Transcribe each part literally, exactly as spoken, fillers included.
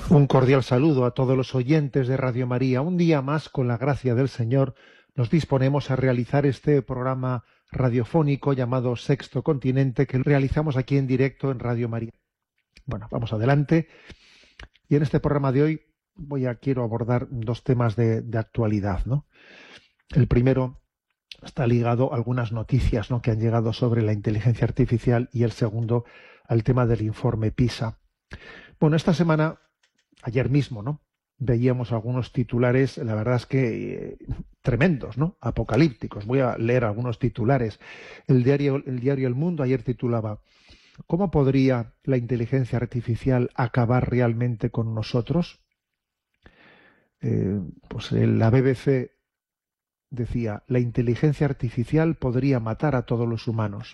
Un cordial saludo a todos los oyentes de Radio María. Un día más, con la gracia del Señor, nos disponemos a realizar este programa radiofónico llamado Sexto Continente, que realizamos aquí en directo en Radio María. Bueno, vamos adelante. Y en este programa de hoy voy a quiero abordar dos temas de, de actualidad, ¿no? El primero está ligado a algunas noticias, ¿no?, que han llegado sobre la inteligencia artificial, y el segundo al tema del informe PISA. Bueno, esta semana, ayer mismo, ¿no?, veíamos algunos titulares, la verdad es que eh, tremendos, ¿no?, apocalípticos. Voy a leer algunos titulares. El diario, el diario El Mundo ayer titulaba: ¿cómo podría la inteligencia artificial acabar realmente con nosotros? Eh, pues eh, la B B C decía: la inteligencia artificial podría matar a todos los humanos.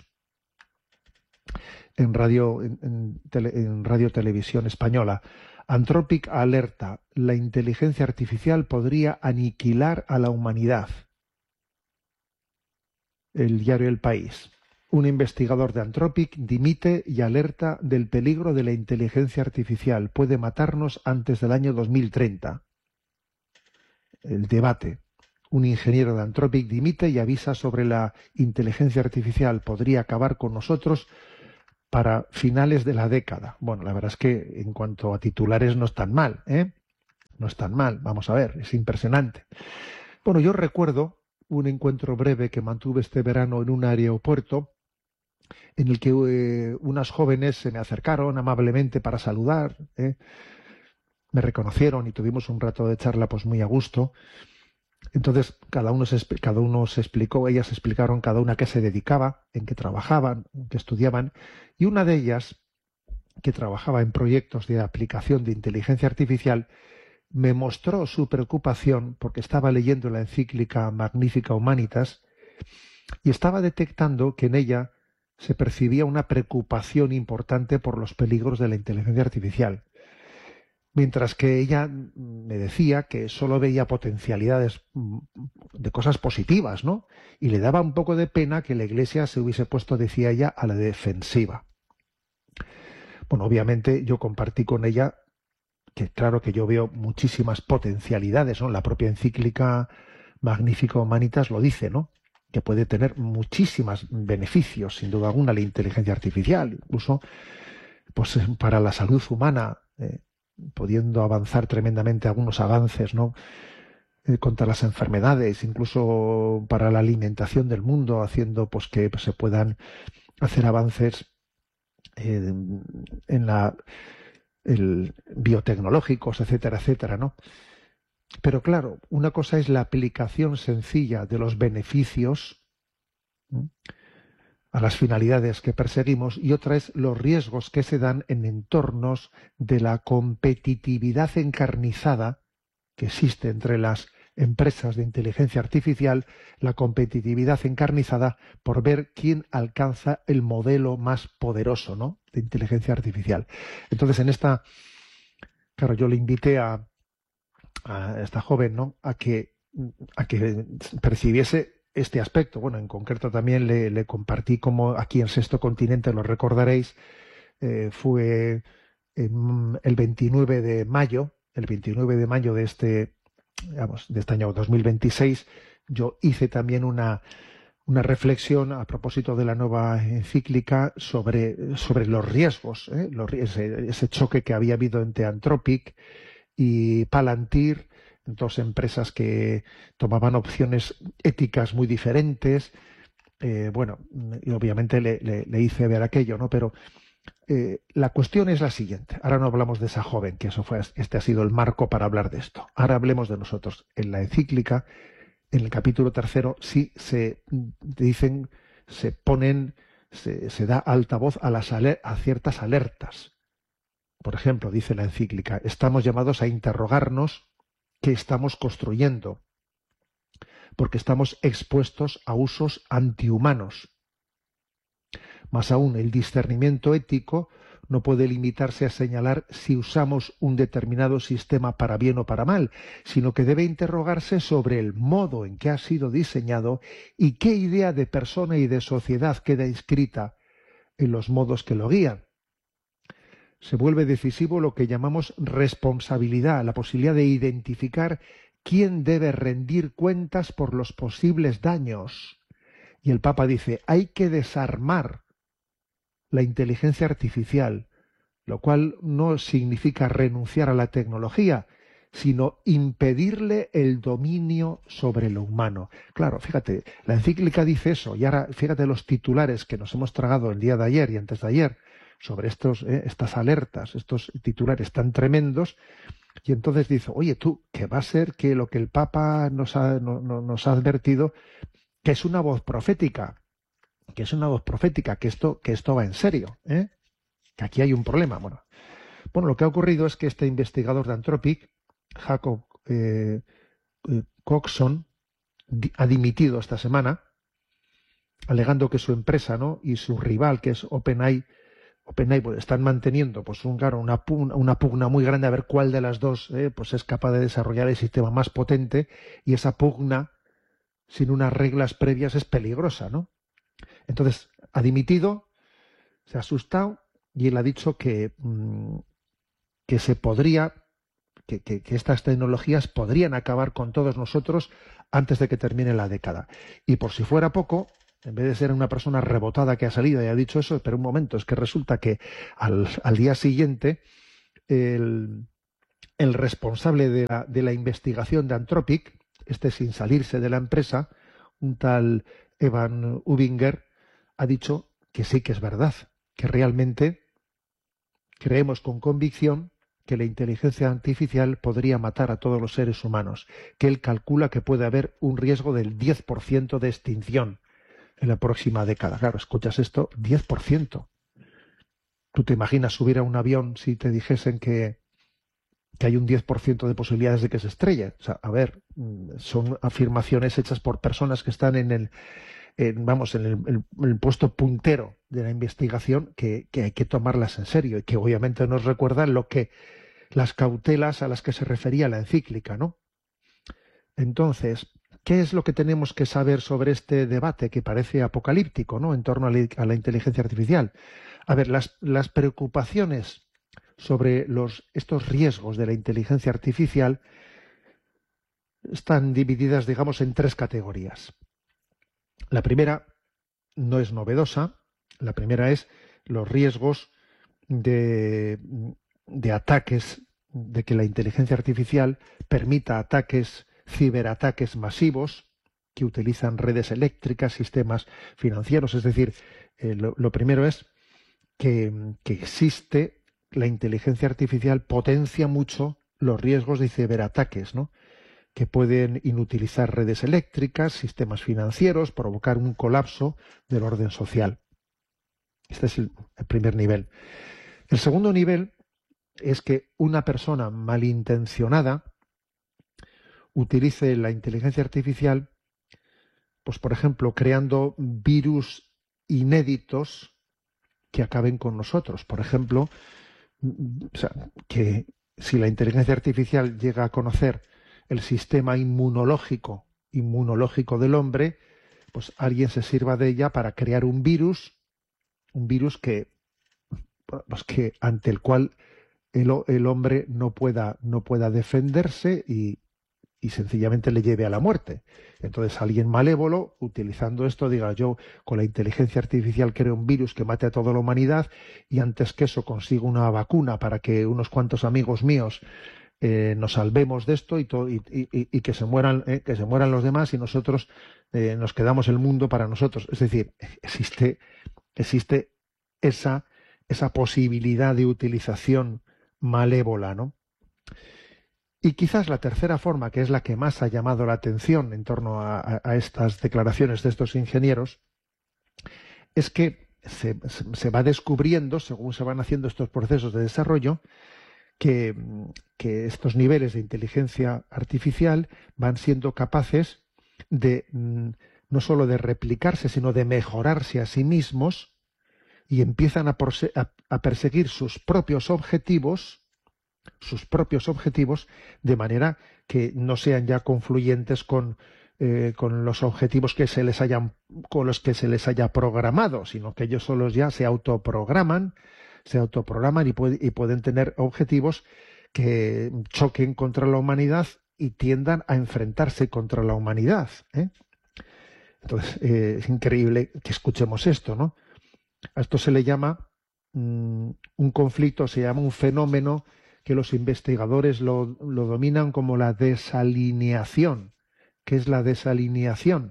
En Radio, en, en, tele, en Radio Televisión Española, Anthropic alerta: la inteligencia artificial podría aniquilar a la humanidad. El diario El País: un investigador de Anthropic dimite y alerta del peligro de la inteligencia artificial. Puede matarnos antes del año dos mil treinta. El Debate: un ingeniero de Anthropic dimite y avisa sobre la inteligencia artificial. Podría acabar con nosotros para finales de la década. Bueno, la verdad es que en cuanto a titulares no están mal, ¿eh? No están mal, vamos a ver, es impresionante. Bueno, yo recuerdo un encuentro breve que mantuve este verano en un aeropuerto, en el que eh, unas jóvenes se me acercaron amablemente para saludar, ¿eh? Me reconocieron y tuvimos un rato de charla pues muy a gusto. Entonces cada uno, se, cada uno se explicó, ellas explicaron cada una a qué se dedicaba, en qué trabajaban, en qué estudiaban, y una de ellas, que trabajaba en proyectos de aplicación de inteligencia artificial, me mostró su preocupación porque estaba leyendo la encíclica Magnificat Humanitas y estaba detectando que en ella se percibía una preocupación importante por los peligros de la inteligencia artificial. Mientras que ella me decía que solo veía potencialidades de cosas positivas, ¿no? Y le daba un poco de pena que la Iglesia se hubiese puesto, decía ella, a la defensiva. Bueno, obviamente yo compartí con ella que claro que yo veo muchísimas potencialidades, ¿no? La propia encíclica Magnificat Humanitas lo dice, ¿no?, que puede tener muchísimos beneficios, sin duda alguna, la inteligencia artificial, incluso pues para la salud humana, eh, pudiendo avanzar tremendamente algunos avances, ¿no?, eh, contra las enfermedades, incluso para la alimentación del mundo, haciendo pues que pues, se puedan hacer avances eh, en la el, biotecnológicos, etcétera, etcétera, ¿no? Pero claro, una cosa es la aplicación sencilla de los beneficios, ¿sí?, a las finalidades que perseguimos, y otra es los riesgos que se dan en entornos de la competitividad encarnizada que existe entre las empresas de inteligencia artificial, la competitividad encarnizada por ver quién alcanza el modelo más poderoso, ¿no?, de inteligencia artificial. Entonces, en esta, claro, yo le invité a, a esta joven, ¿no?, a que, a que percibiese este aspecto. Bueno, en concreto también le, le compartí cómo aquí en Sexto Continente, lo recordaréis, eh, fue en el veintinueve de mayo, el veintinueve de mayo de este, digamos, de este año dos mil veintiséis, yo hice también una, una reflexión a propósito de la nueva encíclica sobre, sobre los riesgos, ¿eh? los, ese, ese choque que había habido entre Anthropic y Palantir, dos empresas que tomaban opciones éticas muy diferentes. Eh, bueno, y obviamente le, le, le hice ver aquello, ¿no? Pero eh, la cuestión es la siguiente. Ahora no hablamos de esa joven, que eso fue, este ha sido el marco para hablar de esto. Ahora hablemos de nosotros. En la encíclica, en el capítulo tercero, sí se dicen, se ponen, se, se da altavoz a, las aler- a ciertas alertas. Por ejemplo, dice la encíclica, estamos llamados a interrogarnos qué estamos construyendo, porque estamos expuestos a usos antihumanos. Más aún, el discernimiento ético no puede limitarse a señalar si usamos un determinado sistema para bien o para mal, sino que debe interrogarse sobre el modo en que ha sido diseñado y qué idea de persona y de sociedad queda inscrita en los modos que lo guían. se vuelve decisivo lo que llamamos responsabilidad, la posibilidad de identificar quién debe rendir cuentas por los posibles daños. Y el Papa dice, hay que desarmar la inteligencia artificial, lo cual no significa renunciar a la tecnología, sino impedirle el dominio sobre lo humano. Claro, fíjate, la encíclica dice eso, y ahora fíjate los titulares que nos hemos tragado el día de ayer y antes de ayer sobre estos, eh, estas alertas, estos titulares tan tremendos, y entonces dice, oye tú, que va a ser que lo que el Papa nos ha, no, no, nos ha advertido, que es una voz profética, que es una voz profética, que esto, que esto va en serio, ¿eh? Que aquí hay un problema. Bueno, bueno, lo que ha ocurrido es que este investigador de Anthropic, Jacob eh, eh, Coxon, di, ha dimitido esta semana, alegando que su empresa, ¿no?, y su rival, que es OpenAI, OpenAI, pues, están manteniendo, pues, un, claro, una, pugna, una pugna muy grande a ver cuál de las dos eh, pues es capaz de desarrollar el sistema más potente, y esa pugna, sin unas reglas previas, es peligrosa, ¿no? Entonces, ha dimitido, se ha asustado, y él ha dicho que, mmm, que se podría, que, que, que estas tecnologías podrían acabar con todos nosotros antes de que termine la década. Y por si fuera poco, en vez de ser una persona rebotada que ha salido y ha dicho eso, pero un momento, es que resulta que al, al día siguiente el, el responsable de la, de la investigación de Anthropic, este sin salirse de la empresa, un tal Evan Ubinger, ha dicho que sí que es verdad, que realmente creemos con convicción que la inteligencia artificial podría matar a todos los seres humanos, que él calcula que puede haber un riesgo del diez por ciento de extinción en la próxima década. Claro, escuchas esto, diez por ciento. ¿Tú te imaginas subir a un avión si te dijesen que, que hay un diez por ciento de posibilidades de que se estrelle? O sea, a ver, son afirmaciones hechas por personas que están en el, en, vamos, en el, el, el puesto puntero de la investigación, que, que hay que tomarlas en serio y que obviamente nos recuerdan lo que las cautelas a las que se refería la encíclica, ¿no? Entonces, ¿qué es lo que tenemos que saber sobre este debate que parece apocalíptico, ¿no?, en torno a la, a la inteligencia artificial? A ver, las, las preocupaciones sobre los, estos riesgos de la inteligencia artificial están divididas, digamos, en tres categorías. La primera no es novedosa. La primera es los riesgos de, de ataques, de que la inteligencia artificial permita ataques, ciberataques masivos que utilizan redes eléctricas, sistemas financieros. Es decir, eh, lo, lo primero es que, que existe, la inteligencia artificial potencia mucho los riesgos de ciberataques, ¿no?, que pueden inutilizar redes eléctricas, sistemas financieros, provocar un colapso del orden social. Este es el, el primer nivel. El segundo nivel es que una persona malintencionada utilice la inteligencia artificial, pues por ejemplo, creando virus inéditos que acaben con nosotros. Por ejemplo, o sea, que si la inteligencia artificial llega a conocer el sistema inmunológico, inmunológico del hombre, pues alguien se sirva de ella para crear un virus, un virus que, pues que ante el cual el, el hombre no pueda, no pueda defenderse y, y sencillamente le lleve a la muerte. Entonces alguien malévolo, utilizando esto, diga, yo con la inteligencia artificial creo un virus que mate a toda la humanidad y antes que eso consigo una vacuna para que unos cuantos amigos míos eh, nos salvemos de esto y, to, y, y, y que se mueran eh, que se mueran los demás y nosotros eh, nos quedamos el mundo para nosotros. Es decir, existe, existe esa, esa posibilidad de utilización malévola, ¿no? Y quizás la tercera forma, que es la que más ha llamado la atención en torno a, a, a estas declaraciones de estos ingenieros, es que se, se va descubriendo, según se van haciendo estos procesos de desarrollo, que, que estos niveles de inteligencia artificial van siendo capaces de no solo de replicarse, sino de mejorarse a sí mismos y empiezan a, a, a perseguir sus propios objetivos, sus propios objetivos, de manera que no sean ya confluyentes con, eh, con los objetivos que se les hayan, con los que se les haya programado, sino que ellos solos ya se autoprograman, se autoprograman y, puede, y pueden tener objetivos que choquen contra la humanidad y tiendan a enfrentarse contra la humanidad, ¿eh? Entonces, eh, es increíble que escuchemos esto, ¿no? A esto se le llama mm, un conflicto, se llama un fenómeno que los investigadores lo, lo dominan como la desalineación. ¿Qué es la desalineación?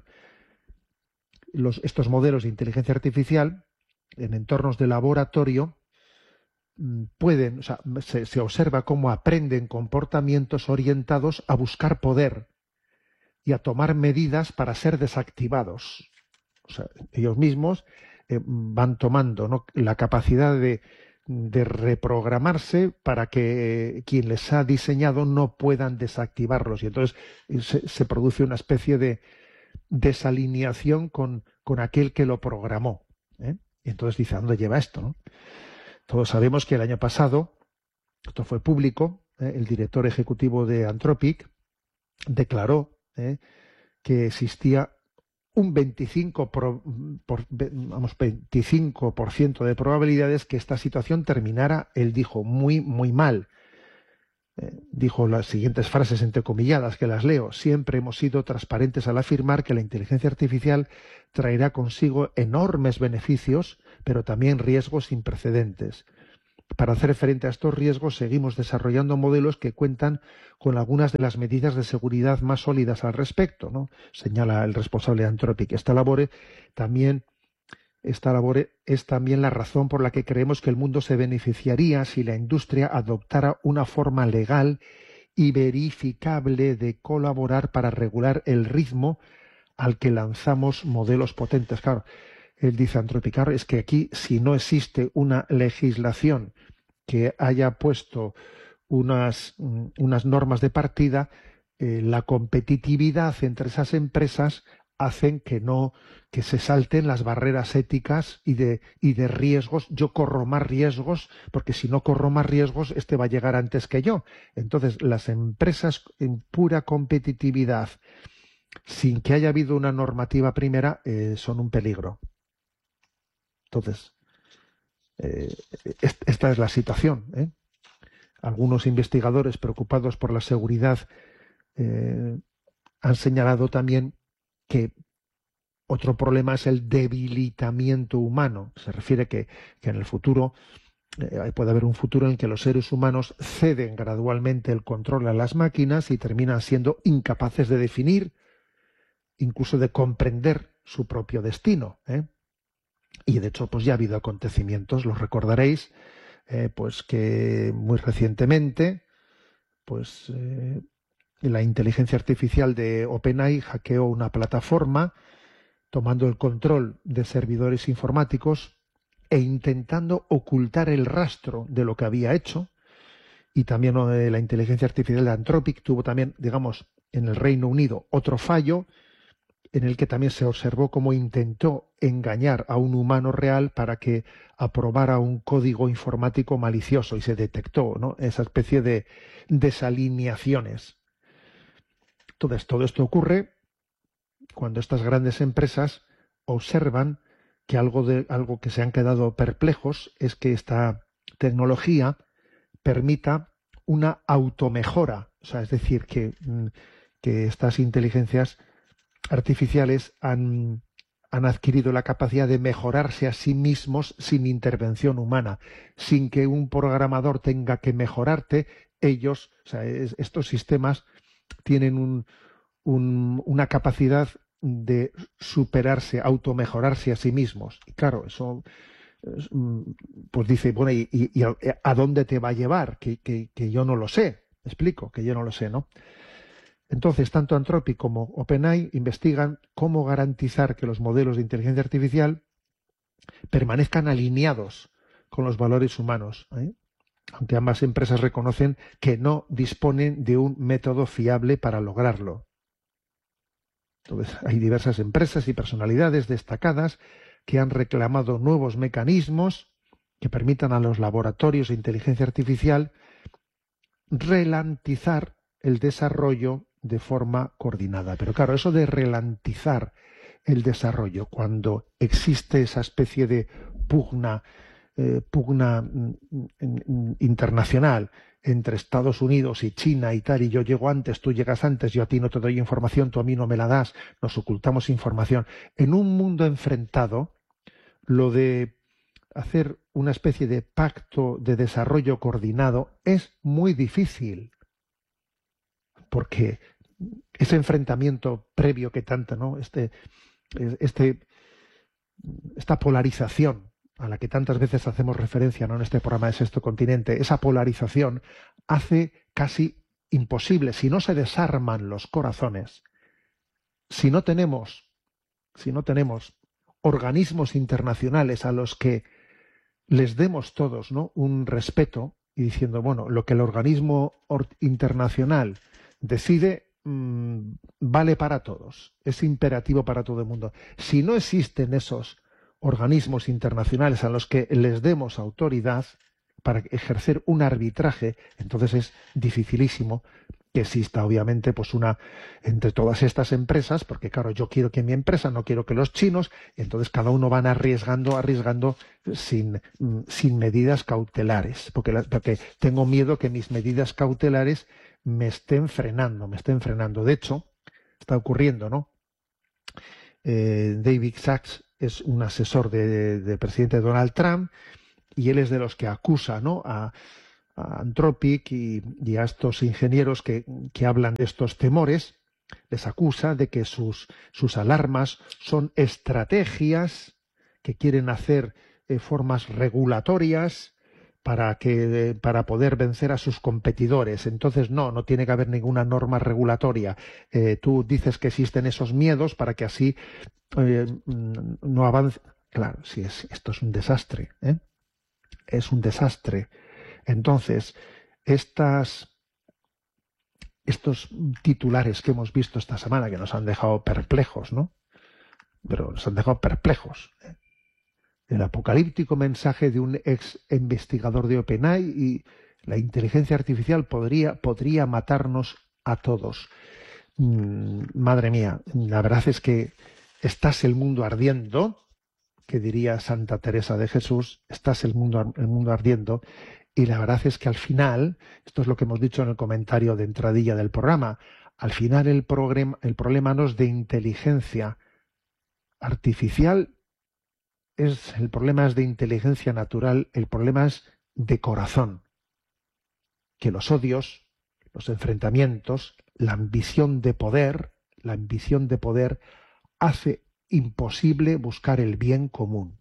Los, estos modelos de inteligencia artificial en entornos de laboratorio mm, pueden, o sea, se, se observa cómo aprenden comportamientos orientados a buscar poder y a tomar medidas para ser desactivados. O sea, ellos mismos eh, van tomando, ¿no?, la capacidad de, de reprogramarse para que quien les ha diseñado no puedan desactivarlos. Y entonces se, se produce una especie de desalineación con, con aquel que lo programó, ¿eh? Y entonces dice, ¿a dónde lleva esto, no? Todos sabemos que el año pasado, esto fue público, ¿eh?, el director ejecutivo de Anthropic declaró ¿eh? que existía un veinticinco por, por, vamos, veinticinco por ciento de probabilidades que esta situación terminara, él dijo, muy, muy mal. Eh, dijo las siguientes frases entrecomilladas, que las leo: siempre hemos sido transparentes al afirmar que la inteligencia artificial traerá consigo enormes beneficios, pero también riesgos sin precedentes. Para hacer frente a estos riesgos, seguimos desarrollando modelos que cuentan con algunas de las medidas de seguridad más sólidas al respecto, ¿no? Señala el responsable de Anthropic. Esta labor también, esta labor es también la razón por la que creemos que el mundo se beneficiaría si la industria adoptara una forma legal y verificable de colaborar para regular el ritmo al que lanzamos modelos potentes. Claro, él dice, Anthropic, es que aquí, si no existe una legislación que haya puesto unas, unas normas de partida, eh, la competitividad entre esas empresas hacen que no, que se salten las barreras éticas y de, y de riesgos. Yo corro más riesgos, porque si no corro más riesgos, este va a llegar antes que yo. Entonces, las empresas en pura competitividad, sin que haya habido una normativa primera, eh, son un peligro. Entonces, eh, esta es la situación, ¿eh? Algunos investigadores preocupados por la seguridad eh, han señalado también que otro problema es el debilitamiento humano. Se refiere que, que en el futuro eh, puede haber un futuro en que los seres humanos ceden gradualmente el control a las máquinas y terminan siendo incapaces de definir, incluso de comprender su propio destino, ¿eh? Y de hecho, pues ya ha habido acontecimientos, los recordaréis, eh, pues que muy recientemente, pues eh, la inteligencia artificial de OpenAI hackeó una plataforma, tomando el control de servidores informáticos e intentando ocultar el rastro de lo que había hecho. Y también eh, la inteligencia artificial de Anthropic tuvo también, digamos, en el Reino Unido otro fallo, en el que también se observó cómo intentó engañar a un humano real para que aprobara un código informático malicioso, y se detectó, ¿no?, esa especie de desalineaciones. Entonces, todo esto ocurre cuando estas grandes empresas observan que algo, de, algo que se han quedado perplejos es que esta tecnología permita una automejora. O sea, es decir, que, que estas inteligencias artificiales han, han adquirido la capacidad de mejorarse a sí mismos sin intervención humana, sin que un programador tenga que mejorarte. Ellos, o sea, es, estos sistemas tienen un, un, una capacidad de superarse, automejorarse a sí mismos. Y claro, eso pues dice, bueno, ¿y, y, y a, a dónde te va a llevar? Que, que, que yo no lo sé. Me explico, que yo no lo sé, ¿no? Entonces, tanto Anthropic como OpenAI investigan cómo garantizar que los modelos de inteligencia artificial permanezcan alineados con los valores humanos, ¿eh? Aunque ambas empresas reconocen que no disponen de un método fiable para lograrlo. Entonces, hay diversas empresas y personalidades destacadas que han reclamado nuevos mecanismos que permitan a los laboratorios de inteligencia artificial ralentizar el desarrollo de forma coordinada. Pero claro, eso de ralentizar el desarrollo, cuando existe esa especie de pugna eh, pugna mm, mm, internacional entre Estados Unidos y China y tal, y yo llego antes, tú llegas antes, yo a ti no te doy información, tú a mí no me la das, nos ocultamos información. En un mundo enfrentado, lo de hacer una especie de pacto de desarrollo coordinado es muy difícil, porque ese enfrentamiento previo que tanto, ¿no? Este, este, esta polarización a la que tantas veces hacemos referencia, ¿no?, en este programa de Sexto Continente, esa polarización hace casi imposible, si no se desarman los corazones, si no tenemos, si no tenemos organismos internacionales a los que les demos todos, ¿no?, un respeto, y diciendo, bueno, lo que el organismo internacional decide mmm, vale para todos, es imperativo para todo el mundo. Si no existen esos organismos internacionales a los que les demos autoridad para ejercer un arbitraje, entonces es dificilísimo que exista, obviamente, pues una entre todas estas empresas, porque claro, yo quiero que mi empresa, no quiero que los chinos, y entonces cada uno van arriesgando, arriesgando sin, sin medidas cautelares, porque, la, porque tengo miedo que mis medidas cautelares me estén frenando, me estén frenando. De hecho, está ocurriendo, ¿no? Eh, David Sachs es un asesor del de presidente Donald Trump, y él es de los que acusa, ¿no?, a, a Anthropic y, y a estos ingenieros que, que hablan de estos temores, les acusa de que sus, sus alarmas son estrategias que quieren hacer eh, formas regulatorias para, que, para poder vencer a sus competidores. Entonces, no, no tiene que haber ninguna norma regulatoria. Eh, tú dices que existen esos miedos para que así eh, no avance. Claro, sí, es, esto es un desastre, ¿eh? Es un desastre. Entonces, estas, estos titulares que hemos visto esta semana, que nos han dejado perplejos, ¿no? Pero nos han dejado perplejos, ¿eh? El apocalíptico mensaje de un ex investigador de OpenAI y la inteligencia artificial podría, podría matarnos a todos. Mm, madre mía, la verdad es que estás el mundo ardiendo, que diría Santa Teresa de Jesús, estás el mundo, el mundo ardiendo, y la verdad es que al final, esto es lo que hemos dicho en el comentario de entradilla del programa, al final el, programa, el problema no es de inteligencia artificial, es, el problema es de inteligencia natural, el problema es de corazón. Que los odios, los enfrentamientos, la ambición de poder, la ambición de poder hace imposible buscar el bien común.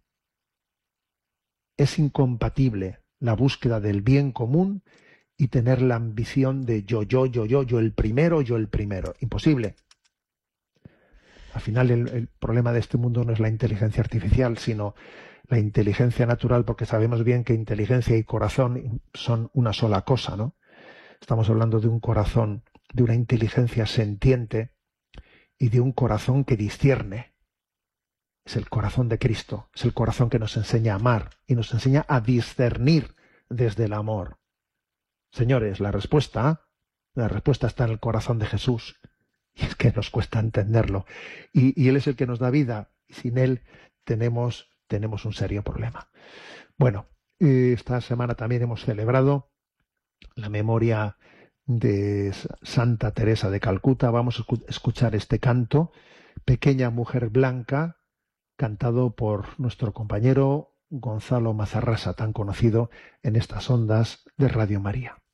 Es incompatible la búsqueda del bien común y tener la ambición de yo, yo, yo, yo, yo el primero, yo el primero. Imposible. Al final el, el problema de este mundo no es la inteligencia artificial, sino la inteligencia natural, porque sabemos bien que inteligencia y corazón son una sola cosa, ¿no? Estamos hablando de un corazón, de una inteligencia sentiente y de un corazón que discierne. Es el corazón de Cristo, es el corazón que nos enseña a amar y nos enseña a discernir desde el amor. Señores, la respuesta, la respuesta está en el corazón de Jesús. Y es que nos cuesta entenderlo. Y, y Él es el que nos da vida. Y sin Él tenemos, tenemos un serio problema. Bueno, esta semana también hemos celebrado la memoria de Santa Teresa de Calcuta. Vamos a escuchar este canto, Pequeña Mujer Blanca, cantado por nuestro compañero Gonzalo Mazarrasa, tan conocido en estas ondas de Radio María.